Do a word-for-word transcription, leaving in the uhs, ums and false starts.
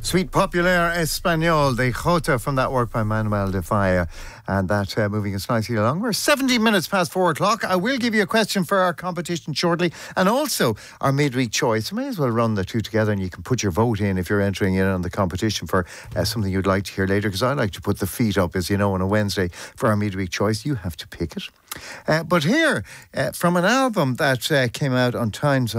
Suite Populaire Espagnole, the Jota from that work by Manuel de Falla. And that uh, moving us nicely along. We're seventeen minutes past four o'clock. I will give you a question for our competition shortly. And also our midweek choice. I may as well run the two together and you can put your vote in if you're entering in on the competition for uh, something you'd like to hear later. Because I like to put the feet up, as you know, on a Wednesday for our midweek choice. You have to pick it. Uh, but here, uh, from an album that uh, came out on Times